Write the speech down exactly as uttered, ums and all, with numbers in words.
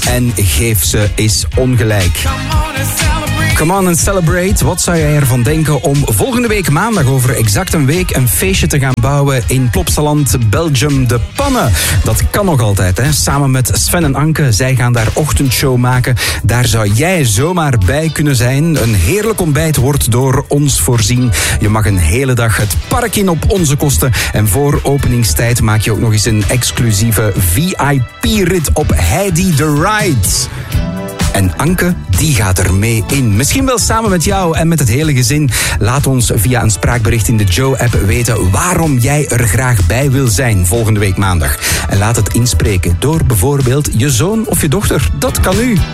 en geef ze eens ongelijk. Come on and celebrate. Wat zou jij ervan denken om volgende week maandag over exact een week een feestje te gaan bouwen in Plopsaland, Belgium, de Pannen? Dat kan nog altijd, hè? Samen met Sven en Anke. Zij gaan daar ochtendshow maken. Daar zou jij zomaar bij kunnen zijn. Een heerlijk ontbijt wordt door ons voorzien. Je mag een hele dag het park in op onze kosten. En voor openingstijd maak je ook nog eens een exclusieve V I P-rit op Heidi the Ride. En Anke, die gaat er mee in. Misschien wel samen met jou en met het hele gezin. Laat ons via een spraakbericht in de Joe-app weten waarom jij er graag bij wil zijn volgende week maandag. En laat het inspreken door bijvoorbeeld je zoon of je dochter. Dat kan nu.